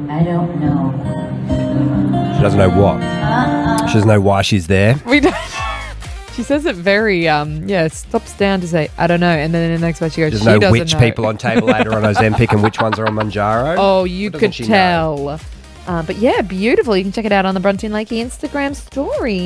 I don't know. She doesn't know what. She doesn't know why she's there. We don't. She says it very, stops down to say, I don't know. And then in the next one she goes, She she doesn't know doesn't which know. people on Table 8 are on Ozempic and which ones are on Mounjaro. Oh, you What could doesn't she know? tell. But yeah, beautiful. You can check it out on the Bronte and Lakey Instagram story.